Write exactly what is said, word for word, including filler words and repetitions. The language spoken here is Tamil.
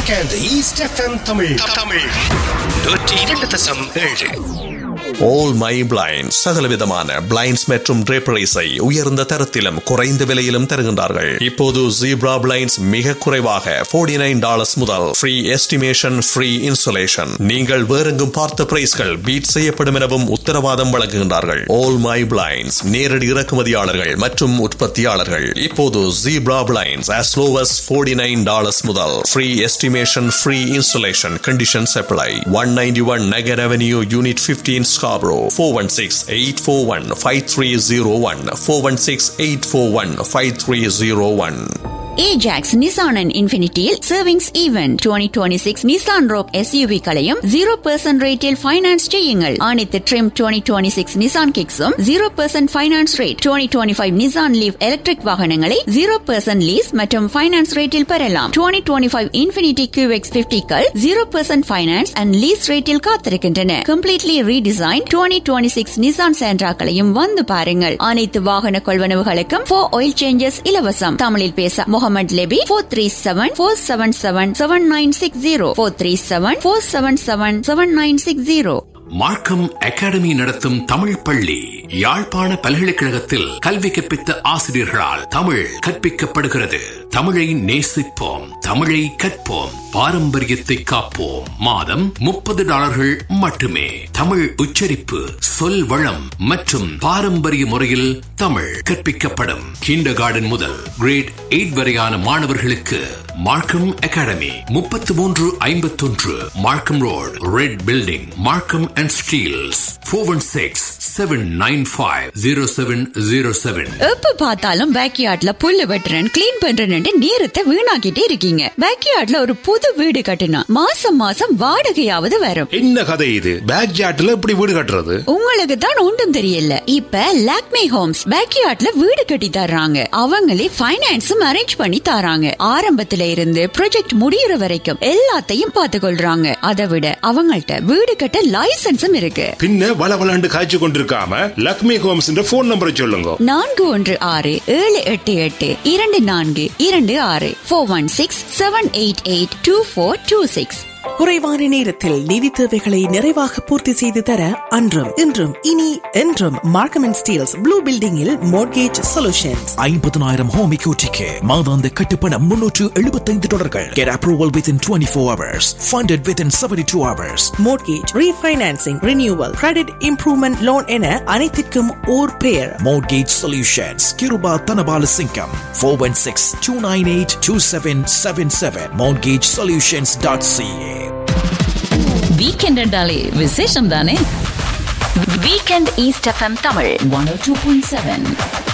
Weekend East F M Tamil Tamil நூற்றி இரண்டு தசம் ஏழு. All My Blinds சகலவிதமான blinds மற்றும் draperies-ஐ உயர்ந்த தரத்திலும் குறைந்த விலையிலும் தருகின்றார்கள். இப்போது Zebra Blinds மிக குறைவாக forty-nine dollars முதல் free estimation, free installation. நீங்கள் வேறெங்கும் பார்த்த பிரைஸ்கள் பீட் செய்யப்படும் எனவும் உத்தரவாதம் வழங்குகின்றார்கள். All My Blinds நேரடி இறக்குமதியாளர்கள் மற்றும் உற்பத்தியாளர்கள். இப்போது Zebra Blinds as low as forty-nine dollars முதல் free estimation, free installation. Conditions apply. one ninety-one Nagar Avenue, Unit fifteen, Scarborough. four one six, eight four one, five three zero one. four one six, eight four one, five three zero one. Ajax Nissan and Infinityயில் Savings Event twenty twenty-six Nissan Rogue S U V களையும் zero percent ரேட்டில் ஃபைனான்ஸ் செய்யுங்கள். அனைத்து Trim twenty twenty-six Nissan Kicks-உம் zero percent finance rate. twenty twenty-five Nissan Leaf electric வாகனங்களை zero percent லீஸ் மற்றும் ஃபைனான்ஸ் ரேட்டில் பெறலாம். twenty twenty-five Infinity Q X fifty-கள் zero percent finance and lease ரேட்டில் காத்திருக்கின்றன. Completely redesigned twenty twenty-six Nissan Sentra-களையும் வந்து பாருங்கள். அனைத்து வாகன கொள்வனவுகளுக்கும் four oil changes இலவசம். தமிழில் பேச Mohammed Lebbe four three seven, four seven seven, seven nine six zero four three seven, four seven seven, seven nine six zero. மார்க்கம் அகாடமி நடத்தும் தமிழ் பள்ளி யாழ்ப்பாண பல்கலைக்கழகத்தில் கல்வி கற்பித்த ஆசிரியர்களால் தமிழ் கற்பிக்கப்படுகிறது. தமிழை நேசிப்போம், தமிழை கற்போம், பாரம்பரியத்தை காப்போம். மாதம் முப்பது டாலர்கள் மட்டுமே. தமிழ் உச்சரிப்பு, சொல் வளம் மற்றும் பாரம்பரிய முறையில் தமிழ் கற்பிக்கப்படும். கிண்டர் கார்டன் முதல் கிரேட் எயிட் வரையான மாணவர்களுக்கு மார்க்கம் அகாடமி முப்பத்தி மூன்று ஐம்பத்தி ஒன்று மார்க்கம் ரோட், ரெட் பில்டிங், மார்க்கம் and Steels. four one six, seven nine five, zero seven zero seven. எப்ப பார்த்தாலும் பேக்யார்ட்ல புல்லு வெட்டுறேன், கிளீன் பண்றேன்னு நேரத்தை வீணாக்கிட்டே இருக்கீங்க. பேக்யார்ட்ல ஒரு புது வீடு கட்டினா மாசம் மாசம் வாடகையாவது வரும். என்ன கதை இது? பேக்யார்ட்ல எப்படி வீடு கட்டுறது? உங்களுக்கு தான் ஒன்றும் தெரியல. இப்ப லாக்மே ஹோம்ஸ் பேக்யார்ட்ல வீடு கட்டி தர்றாங்க. அவங்களே ஃபைனான்ஸும் அரேஞ்ச் பண்ணி தராங்க. ஆரம்பத்துல இருந்து ப்ராஜெக்ட் முடியற வரைக்கும் எல்லாத்தையும் பார்த்து கொள்றாங்க. அதை விட அவங்கள்ட்ட வீடு கட்ட லைசன்ஸ் இருக்கு. பின்ன வளவளாண்டு காய்ச்சி கொண்டிருக்காம லக்ஷ்மி ஹோம்ஸ் போன் நம்பரை சொல்லுங்க. நான்கு ஒன்று ஆறு ஏழு எட்டு எட்டு இரண்டு நான்கு இரண்டு ஆறு four one six, seven eight eight, two four two six. குறைவான நேரத்தில் நிதி தேவைகளை நிறைவாக பூர்த்தி செய்து தர அன்றும் இன்றும் இனி என்றும் மார்க்கம் அண்ட் ஸ்டீல்ஸ் ப்ளூ பில்டிங்கில் மோர்கேஜ் சொல்யூஷன்ஸ். ஐம்பதனாயிரம் ஹோம் எக்யூட்டிக்கு மாதாந்த கட்டுப்பணம் முன்னூற்று எழுபத்தைந்து டாலர்கள். Get approval within twenty-four hours. Funded within seventy-two hours. Mortgage refinancing, renewal, credit improvement loan என அனைத்திற்கும் ஓர் பெயர். Mortgage Solutions. Kiruba Tanabala Singham. four one six, two nine eight, two seven seven seven. mortgage solutions dot c a. Weekend என்றாலே விசேஷம் தானே. Weekend east FM Tamil one oh two point seven.